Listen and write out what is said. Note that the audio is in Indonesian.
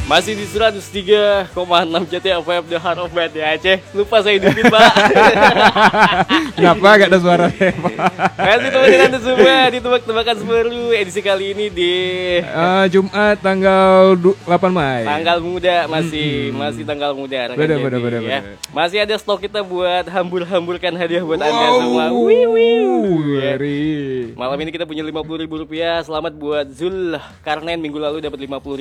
Masih di 103,6 CTFM FM The Heart of Band ya Aceh. Lupa saya hidupin Pak. Kenapa gak ada suaranya Pak? Masih teman-teman Anda semua di tebak-tebakan seru edisi kali ini di Jumat tanggal 8 Mai. Tanggal muda masih tanggal muda. Bener. Masih ada stok kita buat hambur-hamburkan hadiah buat Anda Wow. semua. Ngeri. Malam ini kita punya Rp50.000. Selamat buat Zulkarnain minggu lalu dapat Rp50.000.